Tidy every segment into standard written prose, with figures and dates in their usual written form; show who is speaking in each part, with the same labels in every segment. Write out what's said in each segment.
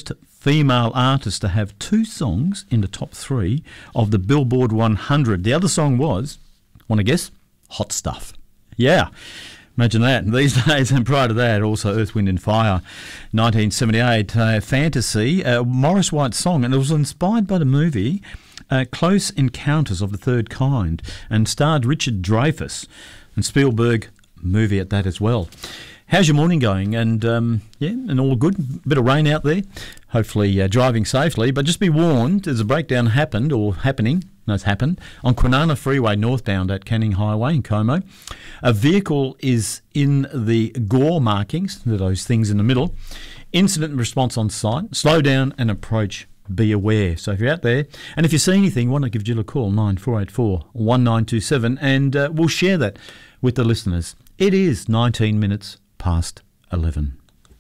Speaker 1: first female artist to have 2 songs in the top 3 of the Billboard 100. The other song was, want to guess? Hot Stuff. Yeah. Imagine that. And these days, and prior to that, also Earth, Wind and Fire, 1978, Fantasy, Morris White's song, and it was inspired by the movie Close Encounters of the Third Kind, and starred Richard Dreyfuss, and Spielberg movie at that as well. How's your morning going? And and all good? Bit of rain out there. Hopefully driving safely, but just be warned, there's a breakdown happened, or happening, no, it's happened, on Kwinana Freeway northbound at Canning Highway in Como. A vehicle is in the gore markings, those things in the middle. Incident response on site. Slow down and approach. Be aware. So if you're out there, and if you see anything, why not give Jill a call, 9484 1927, and we'll share that with the listeners. It is 19 minutes past 11.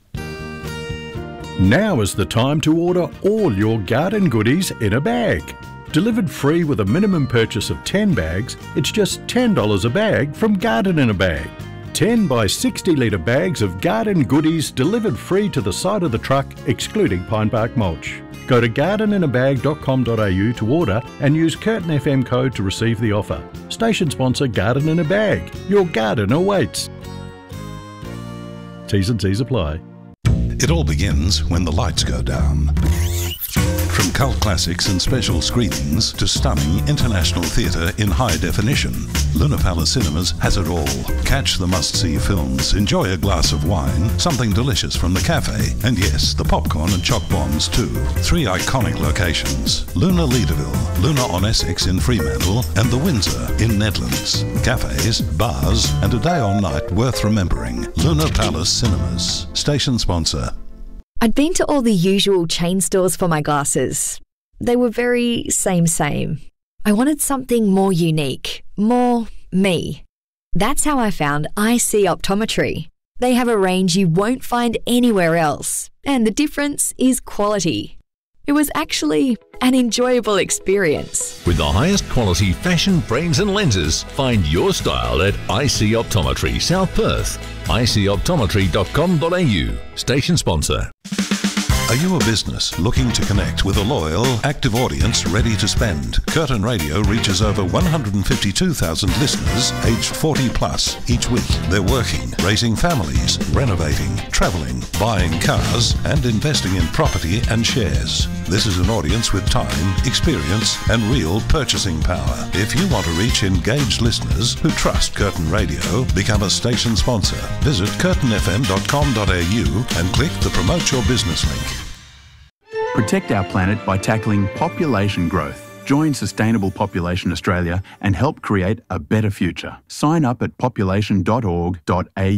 Speaker 2: Now is the time to order all your garden goodies in a bag. Delivered free with a minimum purchase of 10 bags, it's just $10 a bag from Garden in a Bag. 10 by 60 litre bags of garden goodies delivered free to the side of the truck, excluding pine bark mulch. Go to gardeninabag.com.au to order and use Curtin FM code to receive the offer. Station sponsor Garden in a Bag. Your garden awaits. T's and C's apply.
Speaker 3: It all begins when the lights go down. From cult classics and special screenings to stunning international theatre in high definition, Luna Palace Cinemas has it all. Catch the must-see films, enjoy a glass of wine, something delicious from the cafe, and yes, the popcorn and choc bombs too. 3 iconic locations: Luna Leederville, Luna on Essex in Fremantle, and the Windsor in Nedlands. Cafes, bars, and a day or night worth remembering. Luna Palace Cinemas. Station sponsor.
Speaker 4: I'd been to all the usual chain stores for my glasses. They were very same. I wanted something more unique, more me. That's how I found IC Optometry. They have a range you won't find anywhere else, and the difference is quality. It was actually an enjoyable experience.
Speaker 5: With the highest quality fashion frames and lenses, find your style at IC Optometry, South Perth. icoptometry.com.au. Station sponsor.
Speaker 3: Are you a business looking to connect with a loyal, active audience ready to spend? Curtin Radio reaches over 152,000 listeners aged 40 plus each week. They're working, raising families, renovating, travelling, buying cars, and investing in property and shares. This is an audience with time, experience, and real purchasing power. If you want to reach engaged listeners who trust Curtin Radio, become a station sponsor. Visit curtinfm.com.au and click the Promote Your Business link.
Speaker 6: Protect our planet by tackling population growth. Join Sustainable Population Australia and help create a better future. Sign up at population.org.au.